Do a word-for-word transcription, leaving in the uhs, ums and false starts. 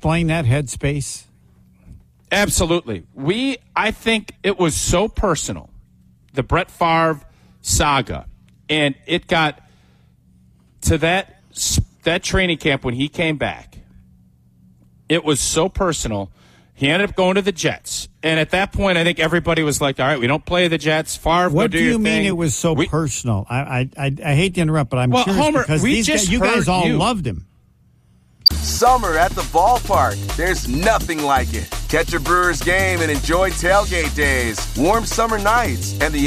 explain that headspace? Absolutely. We, I think it was so personal, the Brett Favre saga, and it got to that that training camp when he came back. It was so personal. He ended up going to the Jets, and at that point, I think everybody was like, "All right, we don't play the Jets. Favre, what go do, do you your mean thing." it was so we, personal? I, I I I hate to interrupt, but I'm well, curious Homer, because we these just guys, you guys heard all you. loved him. Summer at the ballpark. There's nothing like it. Catch a Brewers game and enjoy tailgate days, warm summer nights, and the